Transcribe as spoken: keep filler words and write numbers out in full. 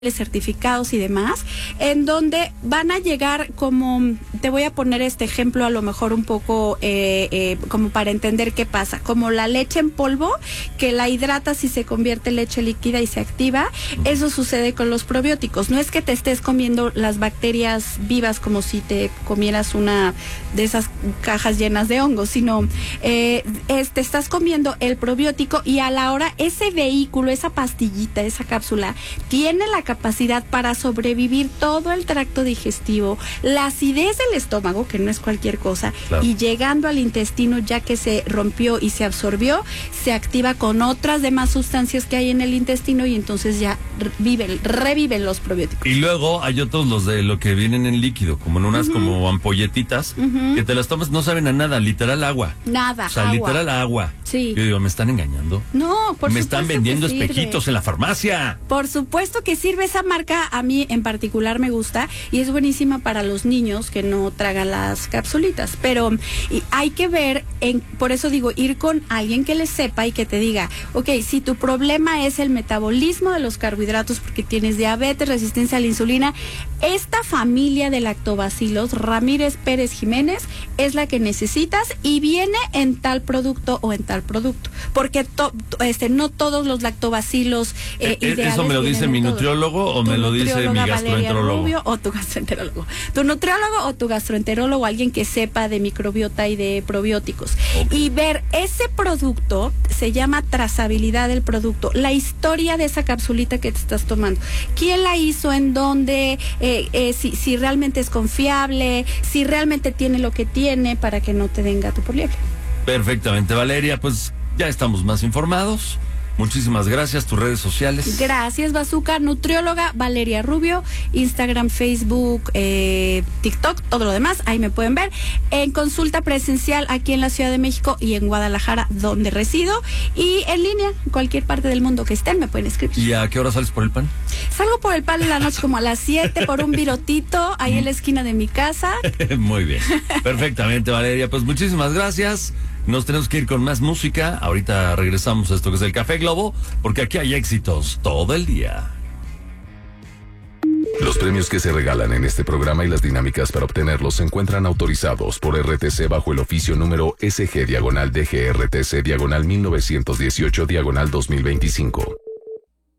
certificados y demás, en donde van a llegar como, te voy a poner este ejemplo a lo mejor un poco eh, eh, como para entender qué pasa, como la leche en polvo, que la hidratas y se convierte en leche líquida y se activa, eso sucede con los probióticos. No es que te estés comiendo las bacterias vivas como si te comieras una de esas cajas llenas de hongos, sino eh, es, te estás comiendo el probiótico y a la hora ese vehículo, esa pastillita, esa cápsula, tiene la capacidad para sobrevivir todo el tracto digestivo, la acidez del estómago, que no es cualquier cosa, claro. Y llegando al intestino, ya que se rompió y se absorbió, se activa con otras demás sustancias que hay en el intestino y entonces ya viven, reviven los probióticos. Y luego hay otros, los de lo que vienen en líquido, como en unas uh-huh. como ampolletitas, uh-huh. que te las tomas, no saben a nada, literal agua. Nada, O sea, agua. literal agua. Sí. Yo digo, ¿me están engañando? No, por Me supuesto están vendiendo que espejitos sirve. en la farmacia. Por supuesto que sirve. Esa marca a mí en particular me gusta y es buenísima para los niños que no tragan las capsulitas, pero y hay que ver, en, por eso digo, ir con alguien que le sepa y que te diga, ok, si tu problema es el metabolismo de los carbohidratos porque tienes diabetes, resistencia a la insulina, esta familia de lactobacilos, Ramírez Pérez Jiménez, es la que necesitas y viene en tal producto o en tal producto, porque to, este, no todos los lactobacilos eh, eh, ideales. ¿Eso me lo dice mi nutriólogo o me lo dice mi gastroenterólogo? Rubio, o tu gastroenterólogo. Tu nutriólogo o tu gastroenterólogo, alguien que sepa de microbiota y de probióticos. Okay. Y ver ese producto, se llama trazabilidad del producto, la historia de esa capsulita que te estás tomando. ¿Quién la hizo? ¿En dónde? Eh, eh, si, si realmente es confiable, si realmente tiene lo que tiene para que no te den gato por liebre. Perfectamente, Valeria, pues ya estamos más informados. Muchísimas gracias. Tus redes sociales. Gracias, Bazooka. Nutrióloga Valeria Rubio, Instagram, Facebook, eh, TikTok, todo lo demás, ahí me pueden ver. En consulta presencial aquí en la Ciudad de México y en Guadalajara, donde resido, y en línea, en cualquier parte del mundo que estén, me pueden escribir. ¿Y a qué hora sales por el pan? Salgo por el pan en la noche como a las siete por un virotito, ahí en la esquina de mi casa. Muy bien. Perfectamente, Valeria. Pues muchísimas gracias. Nos tenemos que ir con más música. Ahorita regresamos a esto que es el Café Globo, porque aquí hay éxitos todo el día. Los premios que se regalan en este programa y las dinámicas para obtenerlos se encuentran autorizados por R T C bajo el oficio número S G diagonal D G R T C diagonal mil novecientos dieciocho diagonal dos mil veinticinco.